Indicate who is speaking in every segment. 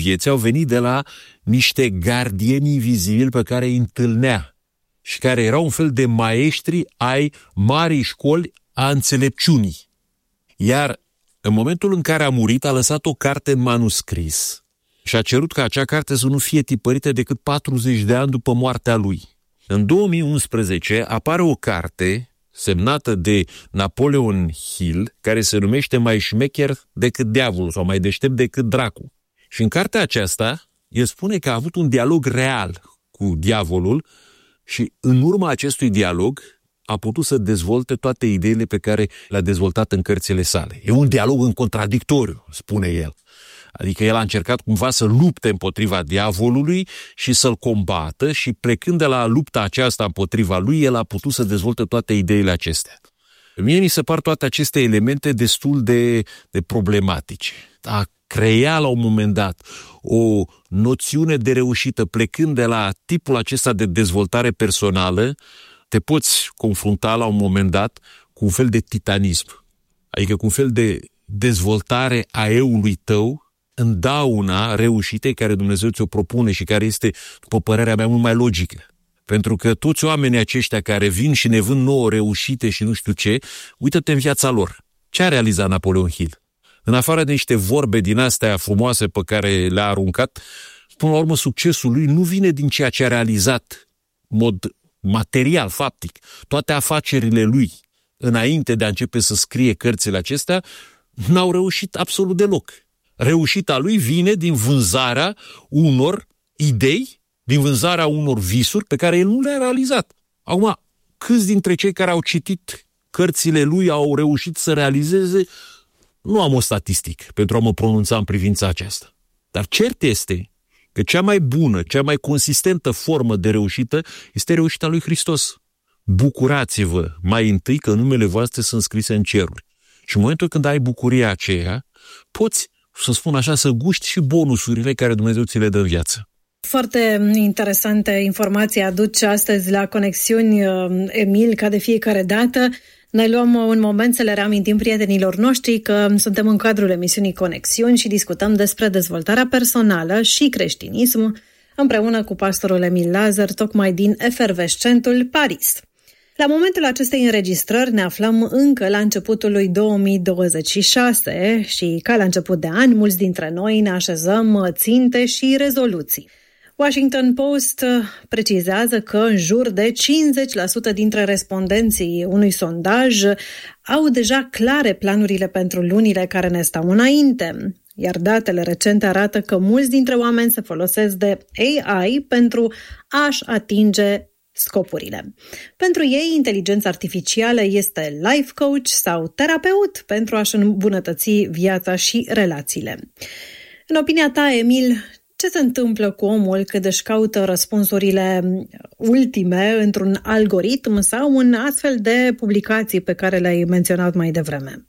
Speaker 1: vieții au venit de la niște gardieni invizibili pe care îi întâlnea și care erau un fel de maestri ai marii școli a înțelepciunii. Iar în momentul în care a murit, a lăsat o carte în manuscris și a cerut ca acea carte să nu fie tipărită decât 40 de ani după moartea lui. În 2011 apare o carte semnată de Napoleon Hill, care se numește Mai șmecher decât diavolul sau mai deștept decât dracu. Și în cartea aceasta, el spune că a avut un dialog real cu diavolul și în urma acestui dialog a putut să dezvolte toate ideile pe care le-a dezvoltat în cărțile sale. E un dialog în contradictoriu, spune el. Adică el a încercat cumva să lupte împotriva diavolului și să-l combată și plecând de la lupta aceasta împotriva lui, el a putut să dezvolte toate ideile acestea. Mie mi se par toate aceste elemente destul de problematice. A crea la un moment dat o noțiune de reușită plecând de la tipul acesta de dezvoltare personală, te poți confrunta la un moment dat cu un fel de titanism. Adică cu un fel de dezvoltare a eului tău în dauna reușitei care Dumnezeu ți-o propune și care este, după părerea mea, mult mai logică. Pentru că toți oamenii aceștia care vin și ne vând nouă reușite și nu știu ce, uită-te în viața lor. Ce a realizat Napoleon Hill? În afară de niște vorbe din astea frumoase pe care le-a aruncat, până la urmă succesul lui nu vine din ceea ce a realizat în mod material, faptic. Toate afacerile lui, înainte de a începe să scrie cărțile acestea, n-au reușit absolut deloc. Reușita lui vine din vânzarea unor idei, din vânzarea unor visuri pe care el nu le-a realizat. Acum, câți dintre cei care au citit cărțile lui au reușit să realizeze? Nu am o statistică pentru a mă pronunța în privința aceasta. Dar cert este că cea mai bună, cea mai consistentă formă de reușită este reușita lui Hristos. Bucurați-vă mai întâi că numele voastre sunt scrise în ceruri. Și în momentul când ai bucuria aceea, poți, să spun așa, să guști și bonusurile care Dumnezeu ți le dă în viață.
Speaker 2: Foarte interesante informații aduce astăzi la Conexiuni, Emil, ca de fiecare dată. Ne luăm un moment să le reamintim prietenilor noștri că suntem în cadrul emisiunii Conexiuni și discutăm despre dezvoltarea personală și creștinism împreună cu pastorul Emil Lazar, tocmai din efervescentul Paris. La momentul acestei înregistrări ne aflăm încă la începutul lui 2026 și, ca la început de an, mulți dintre noi ne așezăm ținte și rezoluții. Washington Post precizează că în jur de 50% dintre respondenții unui sondaj au deja clare planurile pentru lunile care ne stau înainte. Iar datele recente arată că mulți dintre oameni se folosesc de AI pentru a-și atinge scopurile. Pentru ei, inteligența artificială este life coach sau terapeut pentru a-și îmbunătăți viața și relațiile. În opinia ta, Emil, ce se întâmplă cu omul când își caută răspunsurile ultime într-un algoritm sau în astfel de publicații pe care le-ai menționat mai devreme?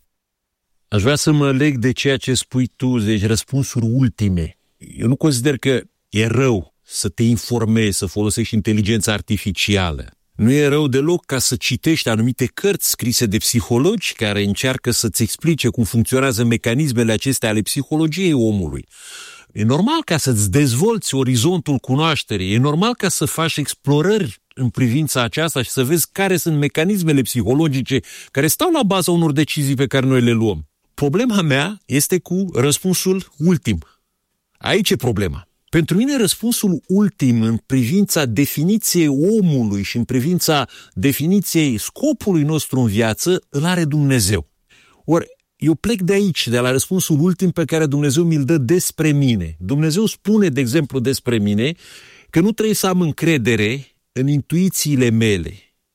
Speaker 1: Aș vrea să mă leg de ceea ce spui tu, deci răspunsuri ultime. Eu nu consider că e rău să te informezi, să folosești inteligența artificială. Nu e rău deloc ca să citești anumite cărți scrise de psihologi care încearcă să-ți explice cum funcționează mecanismele acestea ale psihologiei omului. E normal ca să-ți dezvolți orizontul cunoașterii, e normal ca să faci explorări în privința aceasta și să vezi care sunt mecanismele psihologice care stau la baza unor decizii pe care noi le luăm. Problema mea este cu răspunsul ultim. Aici e problema. Pentru mine răspunsul ultim în privința definiției omului și în privința definiției scopului nostru în viață îl are Dumnezeu. Ori eu plec de aici, de la răspunsul ultim pe care Dumnezeu mi-l dă despre mine. Dumnezeu spune, de exemplu, despre mine că nu trebuie să am încredere în intuițiile mele,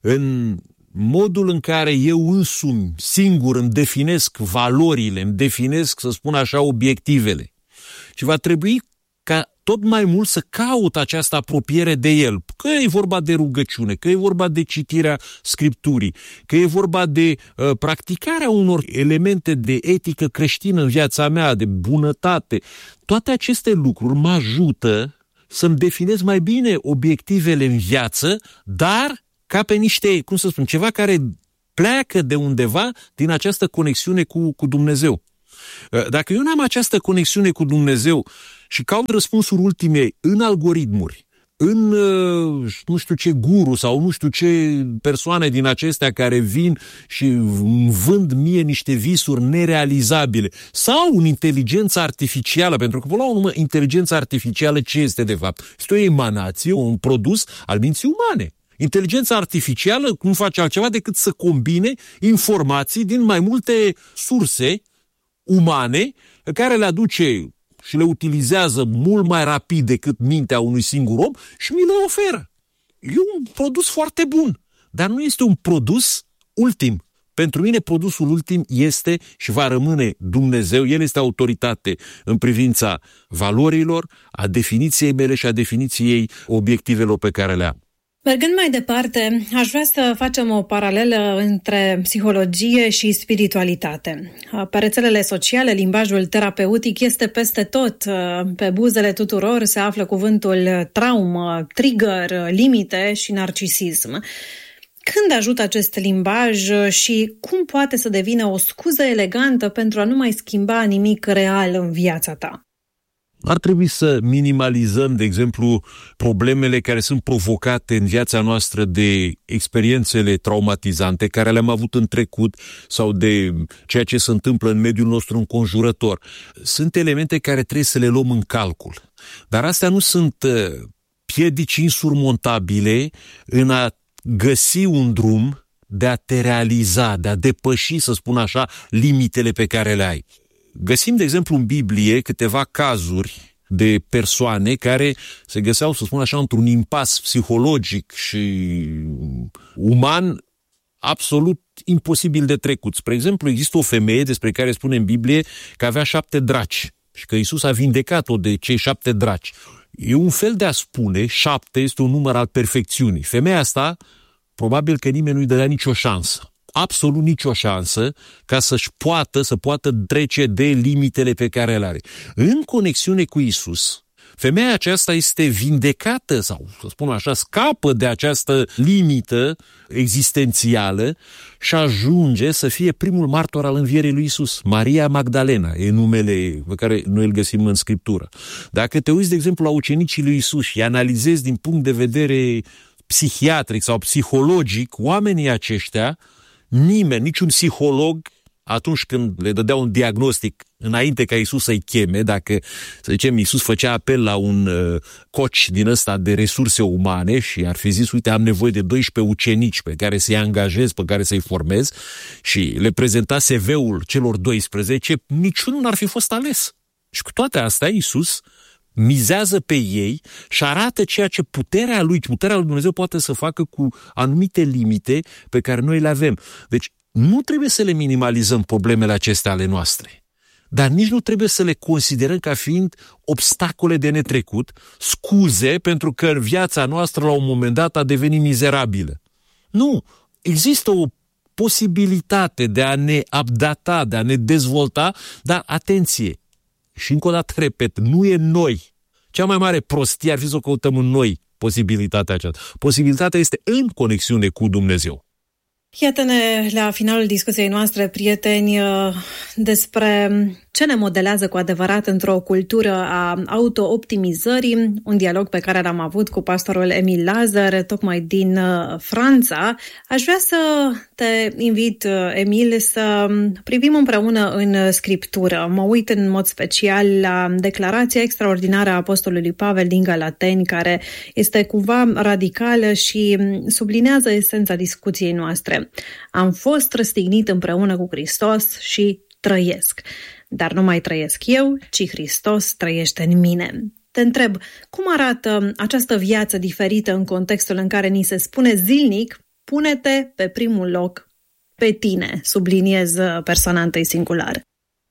Speaker 1: în modul în care eu însumi, singur, îmi definesc valorile, îmi definesc, să spun așa, obiectivele. Și va trebui ca tot mai mult să caut această apropiere de El. Că e vorba de rugăciune, că e vorba de citirea Scripturii, că e vorba de practicarea unor elemente de etică creștină în viața mea, de bunătate. Toate aceste lucruri mă ajută să-mi definez mai bine obiectivele în viață, dar ca pe niște, cum să spun, ceva care pleacă de undeva din această conexiune cu Dumnezeu. Dacă eu n-am această conexiune cu Dumnezeu și caut răspunsuri ultime în algoritmuri, în nu știu ce guru sau nu știu ce persoane din acestea care vin și vând mie niște visuri nerealizabile, sau în inteligența artificială, pentru că până la urmă inteligența artificială ce este de fapt? Este o emanație, un produs al minții umane. Inteligența artificială nu face altceva decât să combine informații din mai multe surse umane pe care le aduce și le utilizează mult mai rapid decât mintea unui singur om și mi le oferă. E un produs foarte bun, dar nu este un produs ultim. Pentru mine produsul ultim este și va rămâne Dumnezeu. El este autoritate în privința valorilor, a definiției mele și a definiției obiectivelor pe care le am.
Speaker 2: Mergând mai departe, aș vrea să facem o paralelă între psihologie și spiritualitate. Pe rețelele sociale, limbajul terapeutic este peste tot. Pe buzele tuturor se află cuvântul traumă, trigger, limite și narcisism. Când ajută acest limbaj și cum poate să devină o scuză elegantă pentru a nu mai schimba nimic real în viața ta?
Speaker 1: Ar trebui să minimalizăm, de exemplu, problemele care sunt provocate în viața noastră de experiențele traumatizante care le-am avut în trecut sau de ceea ce se întâmplă în mediul nostru înconjurător. Sunt elemente care trebuie să le luăm în calcul. Dar astea nu sunt piedici insurmontabile în a găsi un drum de a te realiza, de a depăși, să spun așa, limitele pe care le ai. Găsim, de exemplu, în Biblie câteva cazuri de persoane care se găseau, să spun așa, într-un impas psihologic și uman absolut imposibil de trecut. Spre exemplu, există o femeie despre care spune în Biblie că avea 7 draci și că Iisus a vindecat-o de cei 7 draci. E un fel de a spune, 7 este un număr al perfecțiunii. Femeia asta, probabil că nimeni nu-i dădea nicio șansă. Absolut nicio șansă ca să poată trece de limitele pe care le are. În conexiune cu Iisus, femeia aceasta este vindecată sau, să spun așa, scapă de această limită existențială și ajunge să fie primul martor al învierii lui Iisus. Maria Magdalena e numele pe care noi îl găsim în Scriptură. Dacă te uiți, de exemplu, la ucenicii lui Iisus și analizezi din punct de vedere psihiatric sau psihologic, oamenii aceștia, nimeni, niciun psiholog, atunci când le dădea un diagnostic înainte ca Iisus să-i cheme, dacă, să zicem, Iisus făcea apel la un coach din ăsta de resurse umane și ar fi zis, uite, am nevoie de 12 ucenici pe care să-i angajez, pe care să-i formez, și le prezenta CV-ul celor 12, niciunul n-ar fi fost ales. Și cu toate astea, Iisus mizează pe ei și arată ceea ce puterea lui Dumnezeu poate să facă cu anumite limite pe care noi le avem. Deci nu trebuie să le minimalizăm problemele acestea ale noastre, dar nici nu trebuie să le considerăm ca fiind obstacole de netrecut, scuze pentru că viața noastră la un moment dat a devenit mizerabilă. Nu, există o posibilitate de a ne updata, de a ne dezvolta, dar atenție! Și încă o dată repet, nu e noi. Cea mai mare prostie ar fi să o căutăm în noi, posibilitatea aceasta. Posibilitatea este în conexiune cu Dumnezeu.
Speaker 2: Iată-ne la finalul discuției noastre, prieteni, despre ce ne modelează cu adevărat într-o cultură a auto-optimizării, un dialog pe care l-am avut cu pastorul Emil Lazar, tocmai din Franța. Aș vrea să te invit, Emil, să privim împreună în Scriptură. Mă uit în mod special la declarația extraordinară a apostolului Pavel din Galateni, care este cumva radicală și sublinează esența discuției noastre. Am fost răstignit împreună cu Hristos și trăiesc. Dar nu mai trăiesc eu, ci Hristos trăiește în mine. Te întreb, cum arată această viață diferită în contextul în care ni se spune zilnic, pune-te pe primul loc pe tine, subliniez persoana întâi singulară?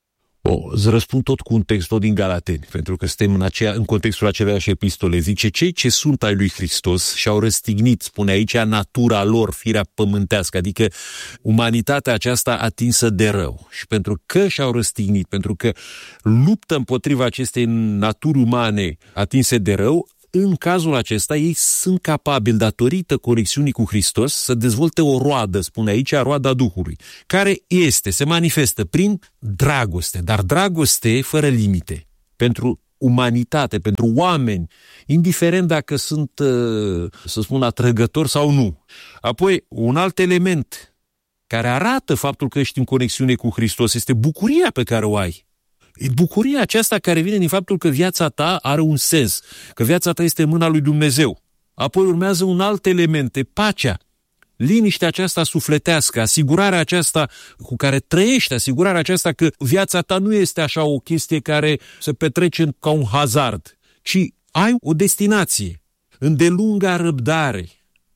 Speaker 1: Îți răspund tot cu un text tot din Galateni, pentru că suntem în contextul aceleași epistole. Zice, cei ce sunt ai lui Hristos și-au răstignit, spune aici, natura lor, firea pământească, adică umanitatea aceasta atinsă de rău. Și pentru că și-au răstignit, pentru că luptă împotriva acestei naturi umane atinse de rău, în cazul acesta, ei sunt capabili, datorită conexiunii cu Hristos, să dezvolte o roadă, spune aici, roada Duhului, care se manifestă prin dragoste, dar dragoste fără limite, pentru umanitate, pentru oameni, indiferent dacă sunt, să spun, atrăgători sau nu. Apoi, un alt element care arată faptul că ești în conexiune cu Hristos este bucuria pe care o ai. E bucuria aceasta care vine din faptul că viața ta are un sens, că viața ta este în mâna lui Dumnezeu. Apoi urmează un alt element, pacea, liniștea aceasta sufletească, asigurarea aceasta cu care trăiești, asigurarea aceasta că viața ta nu este așa o chestie care se petrece ca un hazard, ci ai o destinație, îndelunga răbdare,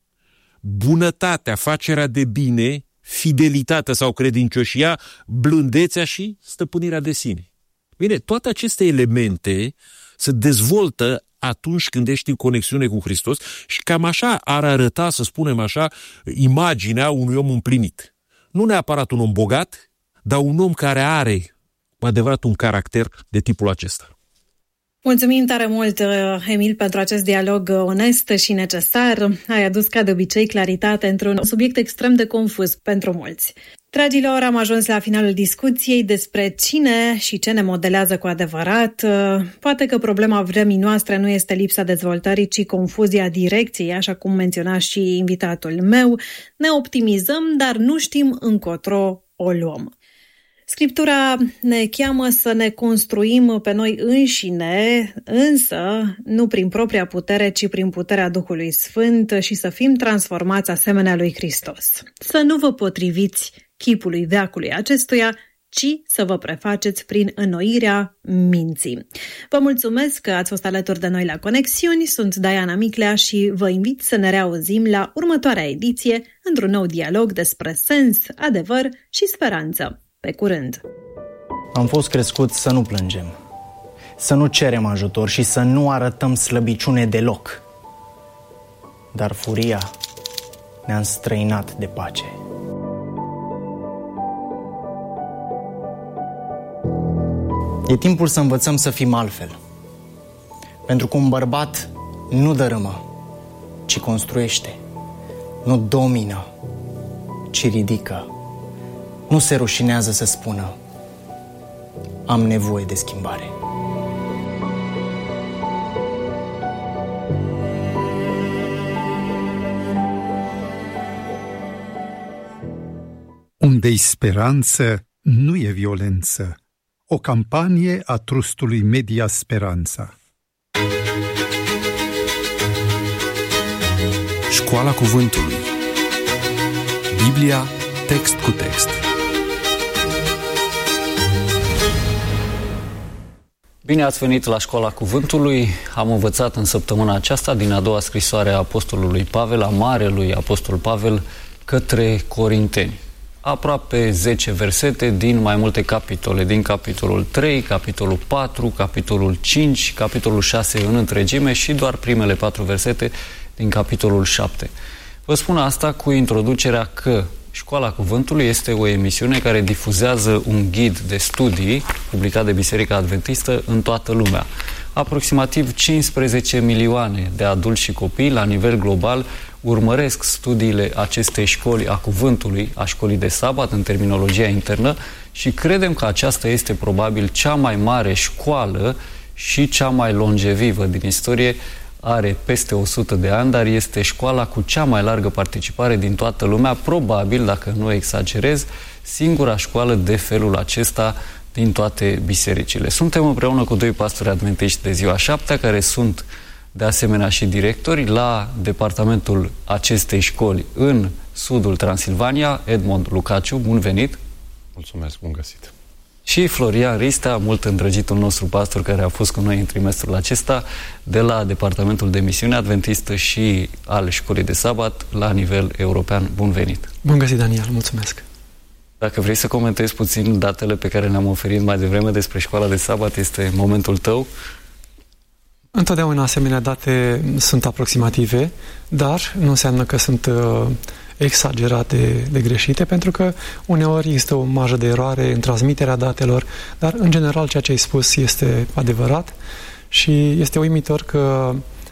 Speaker 1: bunătatea, facerea de bine, fidelitatea sau credincioșia, blândețea și stăpânirea de sine. Bine, toate aceste elemente se dezvoltă atunci când ești în conexiune cu Hristos și cam așa ar arăta, să spunem așa, imaginea unui om împlinit. Nu neapărat un om bogat, dar un om care are cu adevărat un caracter de tipul acesta.
Speaker 2: Mulțumim tare mult, Emil, pentru acest dialog onest și necesar. Ai adus ca de obicei claritate într-un subiect extrem de confuz pentru mulți. Dragilor, am ajuns la finalul discuției despre cine și ce ne modelează cu adevărat. Poate că problema vremii noastre nu este lipsa dezvoltării, ci confuzia direcției, așa cum menționa și invitatul meu. Ne optimizăm, dar nu știm încotro o luăm. Scriptura ne cheamă să ne construim pe noi înșine, însă nu prin propria putere, ci prin puterea Duhului Sfânt și să fim transformați asemenea lui Hristos. Să nu vă potriviți chipului veacului acestuia, ci să vă prefaceți prin înnoirea minții. Vă mulțumesc că ați fost alături de noi la Conexiuni, sunt Diana Miclea și vă invit să ne reauzim la următoarea ediție într-un nou dialog despre sens, adevăr și speranță. Pe curând!
Speaker 3: Am fost crescuți să nu plângem, să nu cerem ajutor și să nu arătăm slăbiciune deloc. Dar furia ne-a înstrăinat de pace. E timpul să învățăm să fim altfel. Pentru că un bărbat nu dărâmă, ci construiește. Nu domină, ci ridică. Nu se rușinează să spună: am nevoie de schimbare.
Speaker 4: Unde-i speranță, nu e violență. O campanie a trustului Media Speranța.
Speaker 5: Școala Cuvântului. Biblia, text cu text.
Speaker 6: Bine ați venit la Școala Cuvântului. Am învățat în săptămâna aceasta din a doua scrisoare a Apostolului Pavel, a Marelui Apostol Pavel, către Corinteni. Aproape 10 versete din mai multe capitole, din capitolul 3, capitolul 4, capitolul 5, capitolul 6 în întregime și doar primele 4 versete din capitolul 7. Vă spun asta cu introducerea că Școala Cuvântului este o emisiune care difuzează un ghid de studii publicat de Biserica Adventistă în toată lumea. Aproximativ 15 milioane de adulți și copii la nivel global urmăresc studiile acestei școli a Cuvântului, a școlii de sabat în terminologia internă, și credem că aceasta este probabil cea mai mare școală și cea mai longevivă din istorie. Are peste 100 de ani, dar este școala cu cea mai largă participare din toată lumea, probabil, dacă nu exagerez, singura școală de felul acesta din toate bisericile. Suntem împreună cu 2 pastori adventiști de ziua 7, care sunt de asemenea și directori la departamentul acestei școli în sudul Transilvania. Edmond Lucaciu, bun venit!
Speaker 7: Mulțumesc, bun găsit!
Speaker 6: Și Florian Ristea, mult îndrăgitul nostru pastor care a fost cu noi în trimestrul acesta, de la Departamentul de Misiune Adventistă și al Școlii de Sabat la nivel european. Bun venit!
Speaker 8: Bun găsit, Daniel, mulțumesc!
Speaker 6: Dacă vrei să comentezi puțin datele pe care ne-am oferit mai devreme despre Școala de Sabat, este momentul tău.
Speaker 8: Întotdeauna asemenea date sunt aproximative, dar nu înseamnă că sunt exagerate de greșite, pentru că uneori există o marjă de eroare în transmiterea datelor, dar în general ceea ce ai spus este adevărat și este uimitor că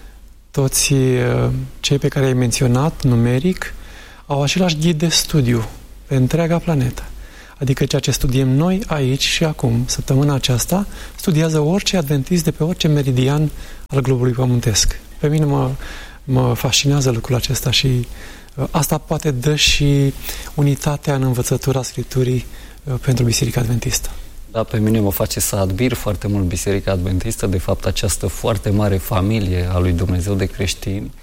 Speaker 8: toți cei pe care ai menționat, numeric, au același ghid de studiu pe întreaga planetă. Adică ceea ce studiem noi aici și acum, săptămâna aceasta, studiază orice adventist de pe orice meridian al globului pământesc. Pe mine mă fascinează lucrul acesta și asta poate dă și unitatea în învățătura Scripturii pentru Biserica Adventistă.
Speaker 6: Da, pe mine mă face să admir foarte mult Biserica Adventistă, de fapt această foarte mare familie a lui Dumnezeu de creștini,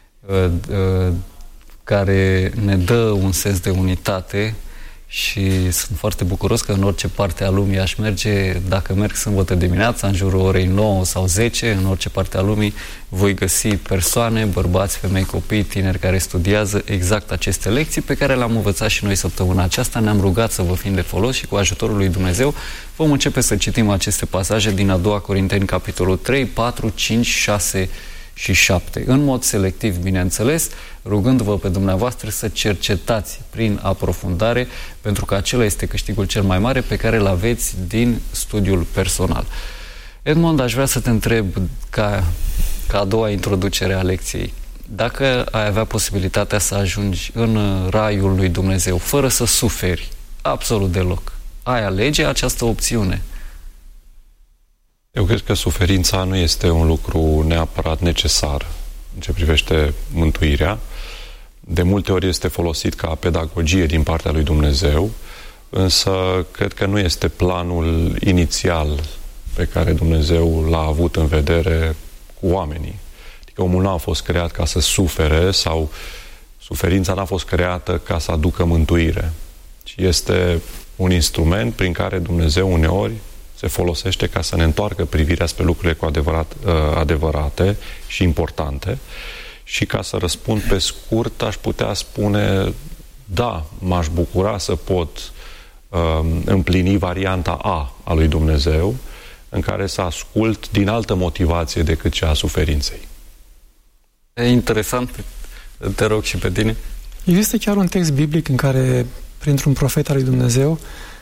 Speaker 6: care ne dă un sens de unitate și sunt foarte bucuros că în orice parte a lumii aș merge, dacă merg sâmbătă dimineața, în jurul orei 9 sau 10, în orice parte a lumii, voi găsi persoane, bărbați, femei, copii, tineri care studiază exact aceste lecții pe care le-am învățat și noi săptămâna aceasta. Ne-am rugat să vă fim de folos și cu ajutorul lui Dumnezeu vom începe să citim aceste pasaje din a doua Corinteni, capitolul 3, 4, 5, 6 și 7. În mod selectiv, bineînțeles, rugându-vă pe dumneavoastră să cercetați prin aprofundare, pentru că acela este câștigul cel mai mare pe care îl aveți din studiul personal. Edmond, aș vrea să te întreb ca a doua introducere a lecției. Dacă ai avea posibilitatea să ajungi în raiul lui Dumnezeu fără să suferi absolut deloc, ai alege această opțiune?
Speaker 7: Eu cred că suferința nu este un lucru neapărat necesar în ce privește mântuirea. De multe ori este folosit ca pedagogie din partea lui Dumnezeu, însă cred că nu este planul inițial pe care Dumnezeu l-a avut în vedere cu oamenii. Adică omul n-a fost creat ca să sufere sau suferința n-a fost creată ca să aducă mântuire, ci este un instrument prin care Dumnezeu uneori se folosește ca să ne întoarcă privirea spre lucrurile cu adevărat adevărate și importante. Și ca să răspund pe scurt, aș putea spune, da, m-aș bucura să pot împlini varianta a lui Dumnezeu, în care să ascult din altă motivație decât cea a suferinței.
Speaker 6: E interesant, te rog și pe tine.
Speaker 8: Există chiar un text biblic în care, printr-un profet al lui Dumnezeu,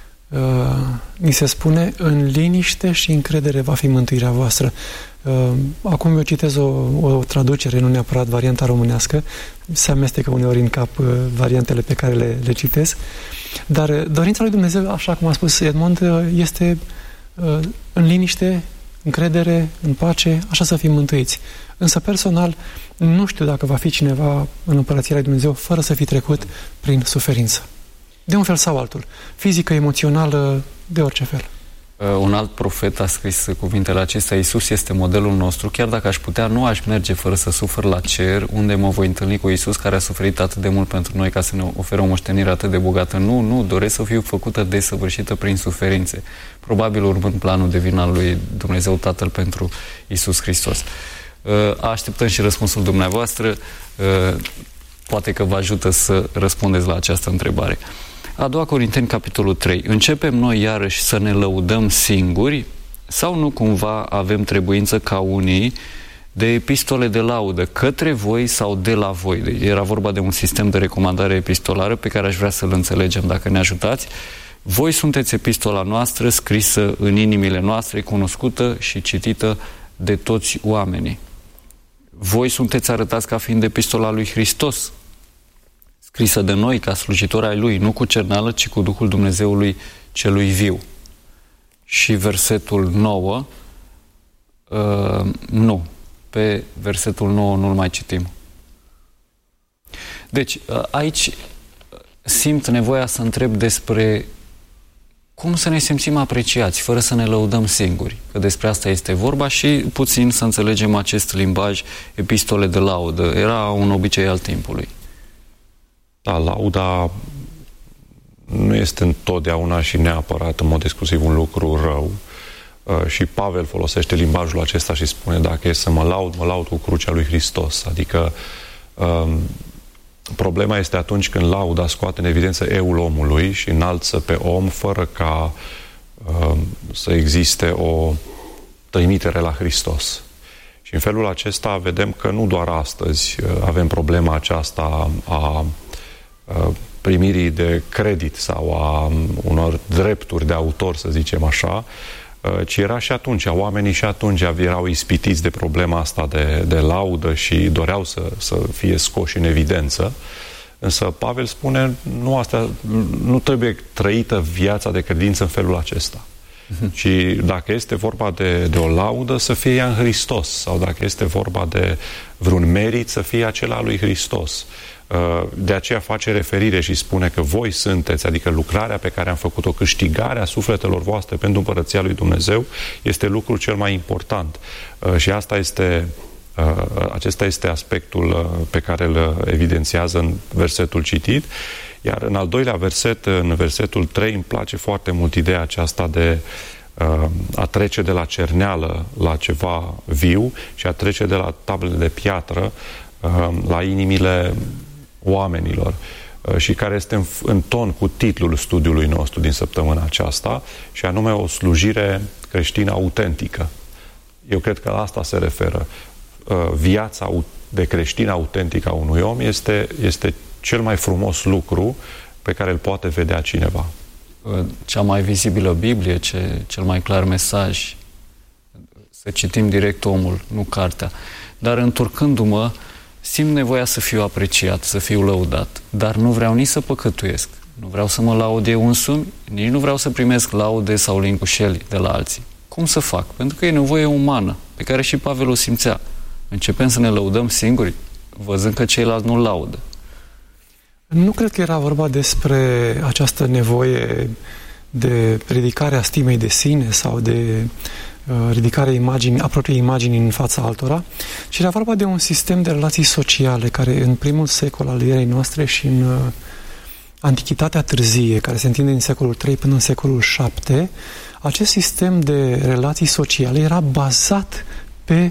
Speaker 8: ni se spune: în liniște și încredere va fi mântuirea voastră. Acum eu citez o traducere, nu neapărat varianta românească, se amestecă uneori în cap variantele pe care le citesc, dar dorința lui Dumnezeu, așa cum a spus Edmond, este în liniște, încredere, în pace, așa să fim mântuiți. Însă personal nu știu dacă va fi cineva în Împărăția lui Dumnezeu fără să fi trecut prin suferință. De un fel sau altul. Fizică, emoțională, de orice fel.
Speaker 6: Un alt profet a scris cuvintele acestea: Iisus este modelul nostru, chiar dacă aș putea, nu aș merge fără să sufăr la cer, unde mă voi întâlni cu Iisus, care a suferit atât de mult pentru noi ca să ne ofere o moștenire atât de bogată. Nu, doresc să fiu făcută desăvârșită prin suferințe. Probabil urmând planul divin al lui Dumnezeu Tatăl pentru Iisus Hristos. Așteptăm și răspunsul dumneavoastră. Poate că vă ajută să răspundeți la această întrebare. A doua Corinteni, capitolul 3. Începem noi iarăși să ne lăudăm singuri sau nu cumva avem trebuință ca unii de epistole de laudă către voi sau de la voi? Deci era vorba de un sistem de recomandare epistolară pe care aș vrea să-l înțelegem, dacă ne ajutați. Voi sunteți epistola noastră, scrisă în inimile noastre, cunoscută și citită de toți oamenii. Voi sunteți arătați ca fiind epistola lui Hristos, scrisă de noi ca slujitori ai Lui, nu cu cerneală, ci cu Duhul Dumnezeului celui viu. Și versetul 9, nu. Pe versetul 9 nu-l mai citim. Deci, aici simt nevoia să întreb despre cum să ne simțim apreciați, fără să ne lăudăm singuri. Că despre asta este vorba și puțin să înțelegem acest limbaj, epistole de laudă. Era un obicei al timpului.
Speaker 7: Da, lauda nu este întotdeauna și neapărat în mod exclusiv un lucru rău. Și Pavel folosește limbajul acesta și spune: dacă e să mă laud cu crucea lui Hristos. Adică problema este atunci când lauda scoate în evidență eul omului și înalță pe om fără ca să existe o trimitere la Hristos. Și în felul acesta vedem că nu doar astăzi avem problema aceasta a primirii de credit sau a unor drepturi de autor, să zicem așa, ci era și atunci. Oamenii și atunci erau ispitiți de problema asta de laudă și doreau să fie scoși în evidență. Însă Pavel spune, nu trebuie trăită viața de credință în felul acesta. Ci dacă este vorba de o laudă, să fie ea în Hristos, sau dacă este vorba de vreun merit, să fie acela lui Hristos. De aceea face referire și spune că voi sunteți, adică lucrarea pe care am făcut-o, câștigarea sufletelor voastre pentru Împărăția lui Dumnezeu, este lucrul cel mai important. Și acesta este aspectul pe care îl evidențiază în versetul citit. Iar în al doilea verset, în versetul 3, îmi place foarte mult ideea aceasta de a trece de la cerneală la ceva viu și a trece de la tablele de piatră la inimile oamenilor, și care este în ton cu titlul studiului nostru din săptămâna aceasta, și anume o slujire creștină autentică. Eu cred că la asta se referă. Viața de creștin autentică a unui om este cel mai frumos lucru pe care îl poate vedea cineva.
Speaker 6: Cea mai vizibilă Biblie, cel mai clar mesaj, să citim direct omul, nu cartea. Dar întorcându-mă, simt nevoia să fiu apreciat, să fiu lăudat, dar nu vreau nici să păcătuiesc, nu vreau să mă laud eu însumi, nici nu vreau să primesc laude sau lincușeli de la alții. Cum să fac? Pentru că e nevoie umană, pe care și Pavel o simțea. Începem să ne lăudăm singuri, văzând că ceilalți nu laudă.
Speaker 8: Nu cred că era vorba despre această nevoie de ridicarea stimei de sine sau de ridicarea apropiei imaginii în fața altora, ci era vorba de un sistem de relații sociale care în primul secol al erei noastre și în Antichitatea târzie, care se întinde din secolul III până în secolul VII, acest sistem de relații sociale era bazat pe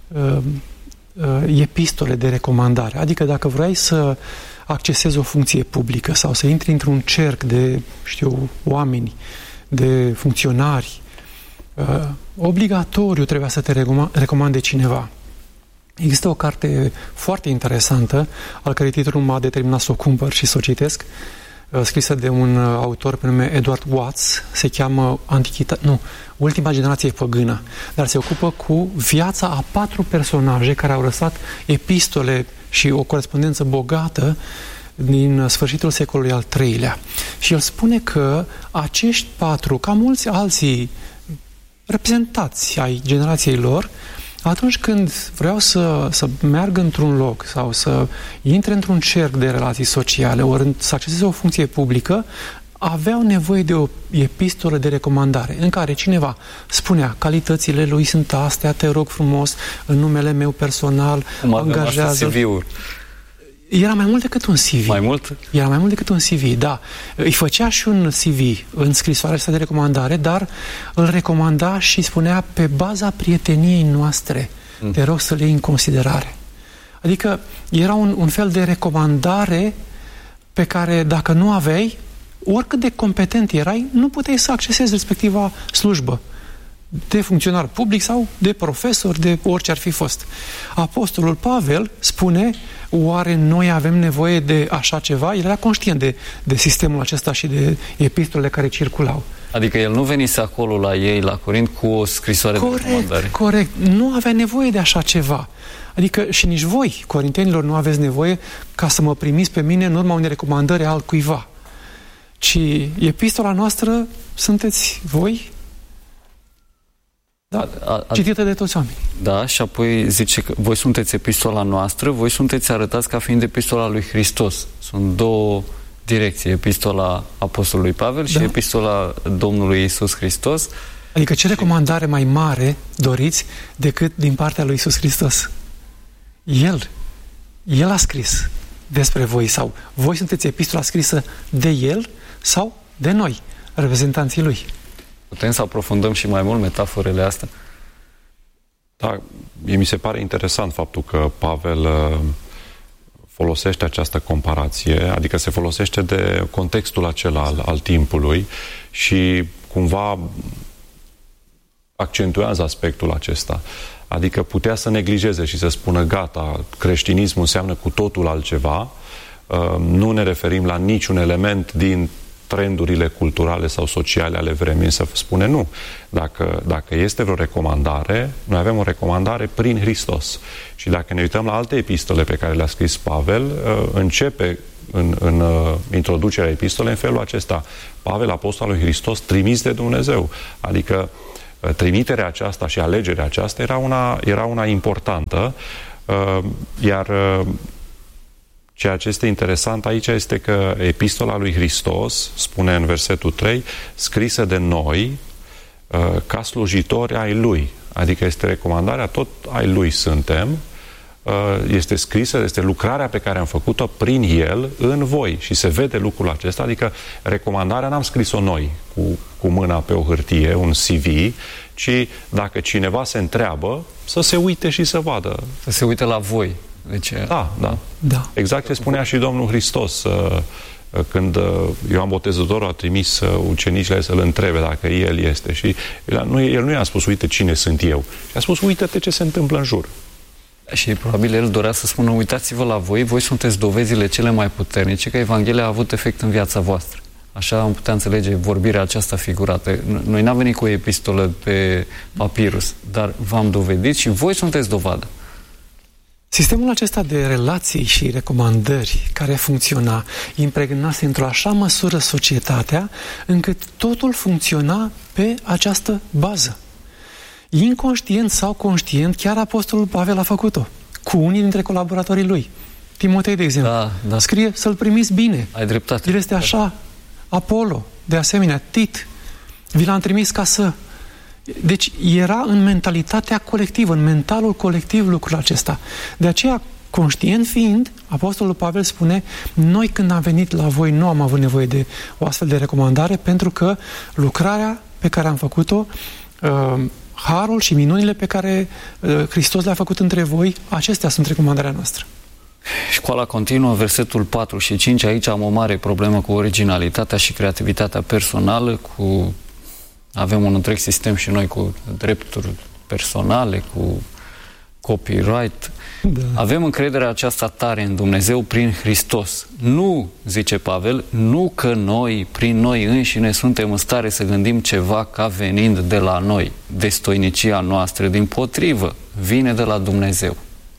Speaker 8: epistole de recomandare. Adică dacă vrei să accesezi o funcție publică sau să intri într-un cerc de, oameni, de funcționari, obligatoriu trebuia să te recomande cineva. Există o carte foarte interesantă, al cărei titlul m-a determinat să o cumpăr și să o citesc, scrisă de un autor pe nume Edward Watts, se cheamă Ultima generație păgână, dar se ocupă cu viața a 4 personaje care au lăsat epistole și o corespondență bogată din sfârșitul secolului al III-lea. Și el spune că acești 4, ca mulți alții reprezentați ai generației lor, atunci când vreau să meargă într-un loc sau să intre într-un cerc de relații sociale, ori să acceseze o funcție publică, aveau nevoie de o epistolă de recomandare în care cineva spunea calitățile lui sunt astea, te rog frumos, în numele meu personal, angajează.
Speaker 6: CV-ul.
Speaker 8: Era mai mult decât un CV.
Speaker 6: Mai mult?
Speaker 8: Era mai mult decât un CV, da. Îi făcea și un CV în scrisoarea asta de recomandare, dar îl recomanda și spunea pe baza prieteniei noastre, te rog să le iei în considerare. Adică era un fel de recomandare pe care dacă nu aveai, oricât de competent erai, nu puteai să accesezi respectiva slujbă de funcționar public sau de profesor, de orice ar fi fost. Apostolul Pavel spune, oare noi avem nevoie de așa ceva? El era conștient de sistemul acesta și de epistolele care circulau.
Speaker 6: Adică el nu venise acolo la ei, la Corint, cu o scrisoare de recomandare.
Speaker 8: Corect. Nu avea nevoie de așa ceva. Adică și nici voi, corintenilor, nu aveți nevoie ca să mă primiți pe mine în urma unei recomandări a altcuiva. Ci epistola noastră sunteți voi, da, citită de toți oamenii.
Speaker 6: Da, și apoi zice că voi sunteți epistola noastră, voi sunteți arătați ca fiind epistola lui Hristos. Sunt două direcții, epistola Apostolului Pavel și epistola Domnului Iisus Hristos.
Speaker 8: Adică ce recomandare mai mare doriți decât din partea lui Iisus Hristos? El a scris despre voi sau voi sunteți epistola scrisă de El sau de noi, reprezentanții Lui.
Speaker 6: Putem să aprofundăm și mai mult metaforele astea?
Speaker 7: Da, mi se pare interesant faptul că Pavel folosește această comparație, adică se folosește de contextul acela al timpului și cumva accentuează aspectul acesta. Adică putea să neglijeze și să spună gata, creștinismul înseamnă cu totul altceva, nu ne referim la niciun element din trendurile culturale sau sociale ale vremii, să spune nu. Dacă este vreo recomandare, noi avem o recomandare prin Hristos. Și dacă ne uităm la alte epistole pe care le-a scris Pavel, începe în introducerea epistolei în felul acesta: Pavel, apostolul lui Hristos, trimis de Dumnezeu. Adică trimiterea aceasta și alegerea aceasta era una importantă, iar ceea ce este interesant aici este că epistola lui Hristos spune în versetul 3, scrisă de noi ca slujitori ai Lui. Adică este recomandarea, tot ai Lui suntem, este scrisă, este lucrarea pe care am făcut-o prin El în voi. Și se vede lucrul acesta, adică recomandarea n-am scris-o noi cu mâna pe o hârtie, un CV, ci dacă cineva se întreabă, să se uite și să vadă.
Speaker 6: Să se uite la voi. Deci,
Speaker 7: da. Exact ce spunea și Domnul Hristos când Ioan Botezătorul a trimis ucenicile să-L întrebe dacă El este. Și El nu i-a spus, uite cine sunt eu. Și a spus, uite-te ce se întâmplă în jur.
Speaker 6: Și probabil El dorea să spună, uitați-vă la voi sunteți dovezile cele mai puternice că Evanghelia a avut efect în viața voastră. Așa am putea înțelege vorbirea aceasta figurată. Noi n-am venit cu o epistolă pe papirus, dar v-am dovedit și voi sunteți dovadă.
Speaker 8: Sistemul acesta de relații și recomandări care funcționa impregnase într-o așa măsură societatea încât totul funcționa pe această bază. Inconștient sau conștient, chiar apostolul Pavel a făcut-o cu unii dintre colaboratorii lui. Timotei, de exemplu, scrie să-l primiți bine.
Speaker 6: Ai dreptate.
Speaker 8: El este așa. Apollo, de asemenea, Tit, vi l-am trimis ca să... Deci era în mentalitatea colectivă, în mentalul colectiv lucrul acesta. De aceea, conștient fiind, apostolul Pavel spune, noi când am venit la voi nu am avut nevoie de o astfel de recomandare, pentru că lucrarea pe care am făcut-o, harul și minunile pe care Hristos le-a făcut între voi, acestea sunt recomandarea noastră.
Speaker 6: Școala continuă, versetul 4 și 5, aici am o mare problemă cu originalitatea și creativitatea personală, avem un întreg sistem și noi cu drepturi personale, cu copyright. Da. Avem încrederea aceasta tare în Dumnezeu prin Hristos. Nu, zice Pavel, nu că noi, prin noi înșine, suntem în stare să gândim ceva ca venind de la noi. Destoinicia noastră, dimpotrivă, vine de la Dumnezeu.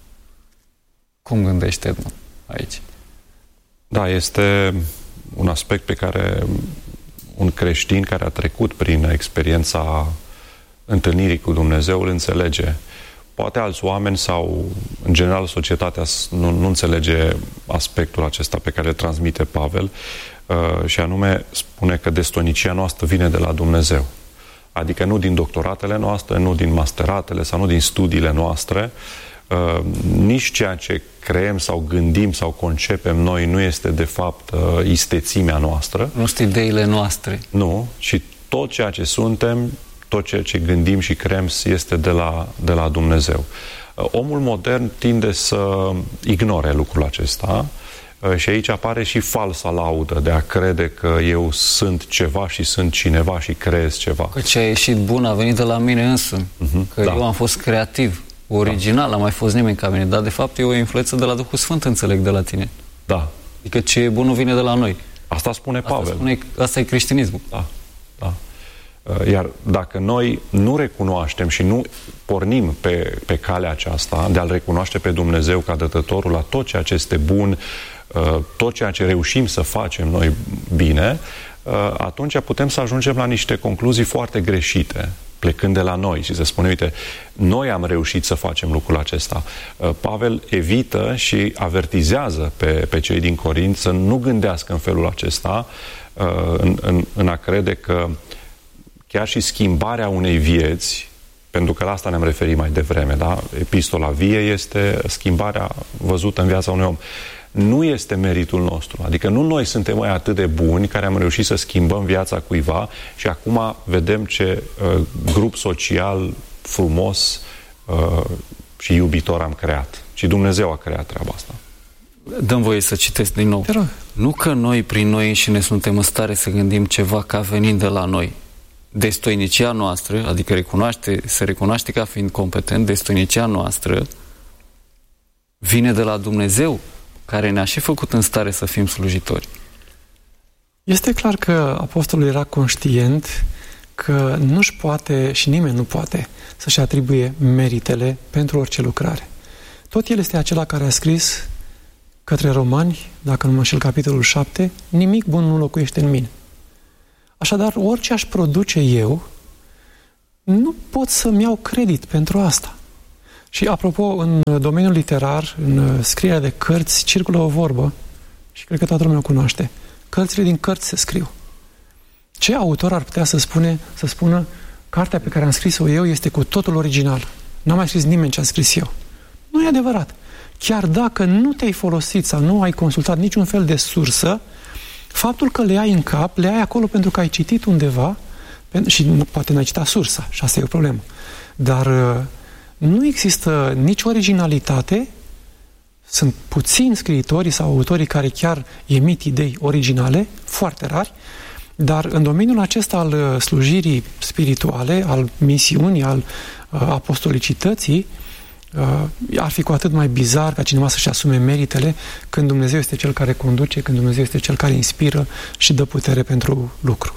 Speaker 6: Cum gândește Edmund aici?
Speaker 7: Da, este un aspect pe care un creștin care a trecut prin experiența întâlnirii cu Dumnezeu îl înțelege. Poate alți oameni sau, în general, societatea nu înțelege aspectul acesta pe care îl transmite Pavel, și anume spune că destoinicia noastră vine de la Dumnezeu. Adică nu din doctoratele noastre, nu din masteratele sau nu din studiile noastre, nici ceea ce creăm sau gândim sau concepem noi nu este de fapt istețimea noastră.
Speaker 6: Nu sunt ideile noastre.
Speaker 7: Nu, și tot ceea ce suntem, tot ceea ce gândim și creăm este de la Dumnezeu. Omul modern tinde să ignore lucrul acesta și aici apare și falsa laudă de a crede că eu sunt ceva și sunt cineva și creez ceva.
Speaker 6: Că ce a ieșit bun a venit de la mine însumi, că eu am fost creativ. Original, n-a mai fost nimeni ca mine, dar de fapt e o influență de la Duhul Sfânt, înțeleg, de la tine.
Speaker 7: Da.
Speaker 6: Adică ce e bun nu vine de la noi.
Speaker 7: Asta spune Pavel.
Speaker 6: Asta e creștinismul.
Speaker 7: Da. Iar dacă noi nu recunoaștem și nu pornim pe calea aceasta de a-L recunoaște pe Dumnezeu ca dătătorul la tot ceea ce este bun, tot ceea ce reușim să facem noi bine, atunci putem să ajungem la niște concluzii foarte greșite, plecând de la noi și să spune, uite, noi am reușit să facem lucrul acesta. Pavel evită și avertizează pe cei din Corint să nu gândească în felul acesta, în a crede că chiar și schimbarea unei vieți, pentru că la asta ne-am referit mai devreme, da? Epistola vie este schimbarea văzută în viața unui om. Nu este meritul nostru. Adică nu noi suntem mai atât de buni care am reușit să schimbăm viața cuiva și acum vedem ce grup social frumos și iubitor am creat. Și Dumnezeu a creat treaba asta.
Speaker 6: Dăm voie să citesc din nou. Nu că noi prin noi înșine suntem în stare să gândim ceva ca venind de la noi. Destoinicia noastră, adică se recunoaște ca fiind competent, destoinicia noastră vine de la Dumnezeu, care ne-a și făcut în stare să fim slujitori.
Speaker 8: Este clar că apostolul era conștient că nu-și poate și nimeni nu poate să-și atribuie meritele pentru orice lucrare. Tot el este acela care a scris către Romani, dacă nu mă înșel, capitolul 7, nimic bun nu locuiește în mine. Așadar, orice aș produce eu, nu pot să-mi iau credit pentru asta. Și apropo, în domeniul literar, în scrierea de cărți, circulă o vorbă, și cred că toată lumea o cunoaște. Cărțile din cărți se scriu. Ce autor ar putea să spună cartea pe care am scris-o eu este cu totul original? N-a mai scris nimeni ce am scris eu. Nu e adevărat. Chiar dacă nu te-ai folosit sau nu ai consultat niciun fel de sursă, faptul că le ai în cap, le ai acolo pentru că ai citit undeva și poate n-ai citat sursa, și asta e o problemă. Dar nu există nici originalitate, sunt puțini scriitorii sau autorii care chiar emit idei originale, foarte rari, dar în domeniul acesta al slujirii spirituale, al misiunii, al apostolicității, ar fi cu atât mai bizar ca cineva să-și asume meritele când Dumnezeu este Cel care conduce, când Dumnezeu este Cel care inspiră și dă putere pentru lucru.